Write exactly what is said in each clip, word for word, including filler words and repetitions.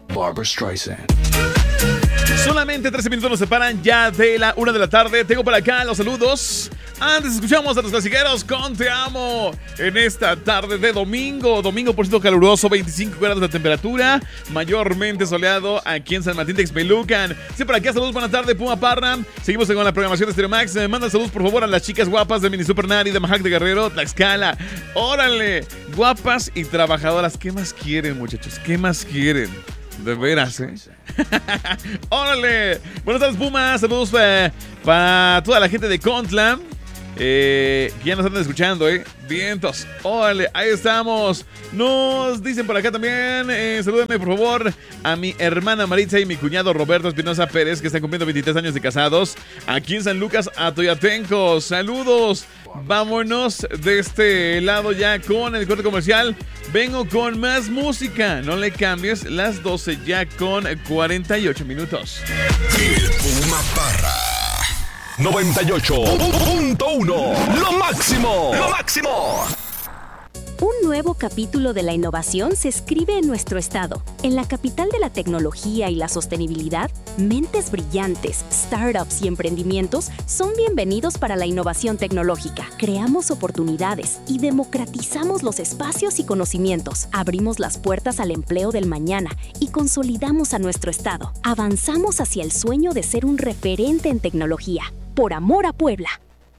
Barbra Streisand. Solamente trece minutos nos separan ya de la una de la tarde. Tengo por acá los saludos. Antes escuchamos a los clasiqueros con Te Amo en esta tarde de domingo. Domingo, por cierto, caluroso, veinticinco grados de temperatura, mayormente soleado aquí en San Martín Texmelucan. Sí, por acá, saludos, buenas tardes, Puma Parra. Seguimos con la programación de Stereo Max. Me mandan saludos, por favor, a las chicas guapas de Mini Super Nari, de Majac de Guerrero, Tlaxcala. Órale, guapas y trabajadoras. ¿Qué más quieren, muchachos? ¿Qué más quieren? De veras, ¿eh? ¡Órale! Buenas tardes, Puma. Saludos eh, para toda la gente de Contlam. Eh, que ya nos están escuchando, ¿eh? Vientos. ¡Órale! Ahí estamos. Nos dicen por acá también. Eh, salúdenme, por favor, a mi hermana Maritza y mi cuñado Roberto Espinosa Pérez, que están cumpliendo veintitrés años de casados aquí en San Lucas, Atoyatenco. ¡Saludos! Vámonos de este lado ya con el corte comercial. Vengo con más música. No le cambies, las doce ya con cuarenta y ocho minutos. El Puma Parra. noventa y ocho punto uno. Lo máximo. Lo máximo. Un nuevo capítulo de la innovación se escribe en nuestro estado. En la capital de la tecnología y la sostenibilidad, mentes brillantes, startups y emprendimientos son bienvenidos para la innovación tecnológica. Creamos oportunidades y democratizamos los espacios y conocimientos. Abrimos las puertas al empleo del mañana y consolidamos a nuestro estado. Avanzamos hacia el sueño de ser un referente en tecnología. Por amor a Puebla.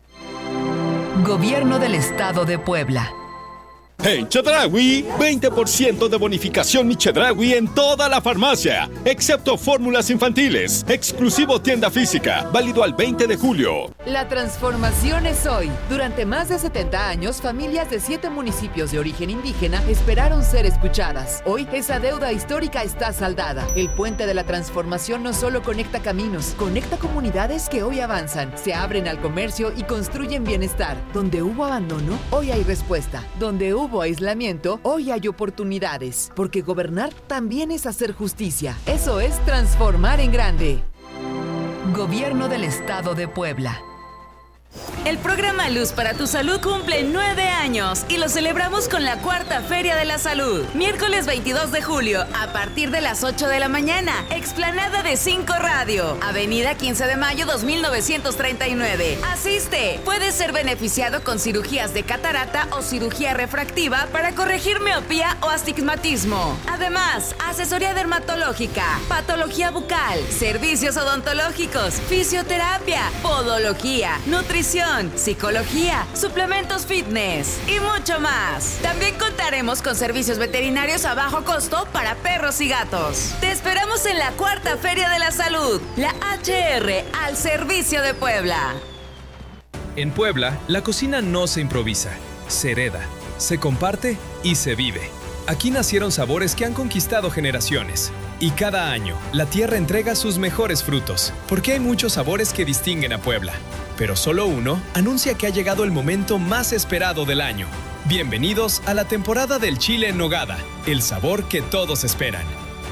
Gobierno del Estado de Puebla. En Chedraui, veinte por ciento de bonificación Mi Chedraui en toda la farmacia, excepto fórmulas infantiles. Exclusivo tienda física, válido al veinte de julio. La transformación es hoy. Durante más de setenta años, familias de siete municipios de origen indígena esperaron ser escuchadas. Hoy, esa deuda histórica está saldada. El puente de la transformación no solo conecta caminos, conecta comunidades que hoy avanzan, se abren al comercio y construyen bienestar. Donde hubo abandono, hoy hay respuesta. Donde hubo aislamiento, hoy hay oportunidades, porque gobernar también es hacer justicia. Eso es transformar en grande. Gobierno del Estado de Puebla. El programa Luz para tu Salud cumple nueve años y lo celebramos con la cuarta Feria de la Salud. Miércoles veintidós de julio, a partir de las ocho de la mañana, explanada de cinco Radio, Avenida quince de mayo dos mil novecientos treinta y nueve. Asiste, puedes ser beneficiado con cirugías de catarata o cirugía refractiva para corregir miopía o astigmatismo. Además, asesoría dermatológica, patología bucal, servicios odontológicos, fisioterapia, podología, nutrición, psicología, suplementos fitness y mucho más. También contaremos con servicios veterinarios a bajo costo para perros y gatos. Te esperamos en la cuarta Feria de la Salud, la H R al servicio de Puebla. En Puebla, la cocina no se improvisa, se hereda, se comparte y se vive. Aquí nacieron sabores que han conquistado generaciones. Y cada año, la tierra entrega sus mejores frutos, porque hay muchos sabores que distinguen a Puebla. Pero solo uno anuncia que ha llegado el momento más esperado del año. Bienvenidos a la temporada del chile en nogada, el sabor que todos esperan.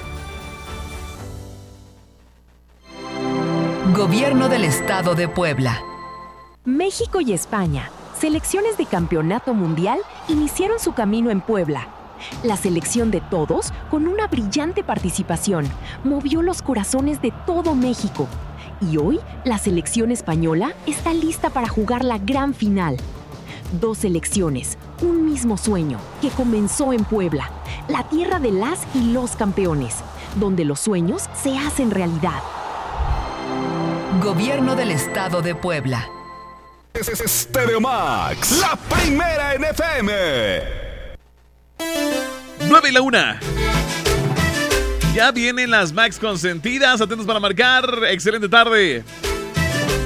Gobierno del Estado de Puebla. México y España, selecciones de campeonato mundial, iniciaron su camino en Puebla. La selección de todos, con una brillante participación, movió los corazones de todo México. Y hoy, la selección española está lista para jugar la gran final. Dos selecciones, un mismo sueño, que comenzó en Puebla, la tierra de las y los campeones, donde los sueños se hacen realidad. Gobierno del Estado de Puebla. Stereo Max, la primera en F M. nueve y la una. Ya vienen las Max consentidas, atentos para marcar. Excelente tarde.